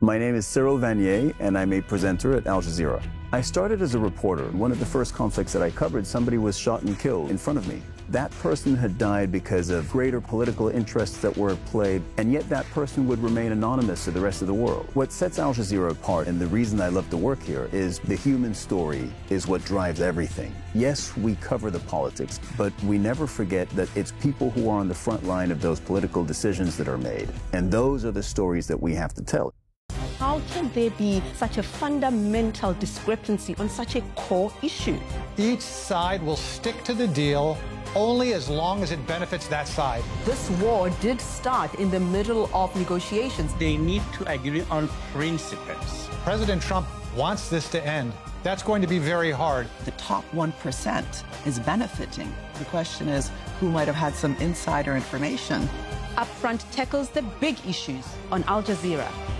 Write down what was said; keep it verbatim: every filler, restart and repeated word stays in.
My name is Cyril Vanier, and I'm a presenter at Al Jazeera. I started as a reporter. One of the first conflicts that I covered, somebody was shot and killed in front of me. That person had died because of greater political interests that were at play, and yet that person would remain anonymous to the rest of the world. What sets Al Jazeera apart, and the reason I love to work here, is the human story is what drives everything. Yes, we cover the politics, but we never forget that it's people who are on the front line of those political decisions that are made, and those are the stories that we have to tell. How can there be such a fundamental discrepancy on such a core issue? Each side will stick to the deal only as long as it benefits that side. This war did start in the middle of negotiations. They need to agree on principles. President Trump wants this to end. That's going to be very hard. The top one percent is benefiting. The question is, who might have had some insider information? Upfront tackles the big issues on Al Jazeera.